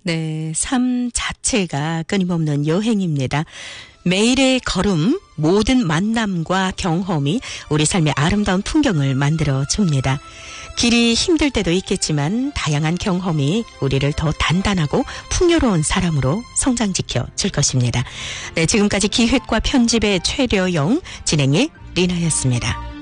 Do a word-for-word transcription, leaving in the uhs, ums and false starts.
네, 삶 자체가 끊임없는 여행입니다. 매일의 걸음, 모든 만남과 경험이 우리 삶의 아름다운 풍경을 만들어 줍니다. 길이 힘들 때도 있겠지만 다양한 경험이 우리를 더 단단하고 풍요로운 사람으로 성장시켜 줄 것입니다. 네, 지금까지 기획과 편집의 최려영, 진행의 리나였습니다.